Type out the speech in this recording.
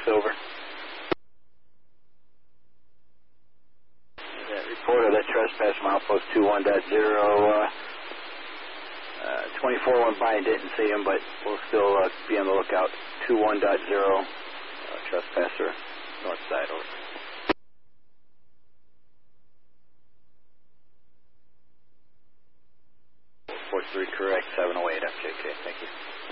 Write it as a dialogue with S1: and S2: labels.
S1: over. That report of that trespass milepost 21.0. 24 went by and didn't see him, but we'll still be on the lookout. 21.0, trespasser, north side, over. 43 correct, 708 FJK, thank you.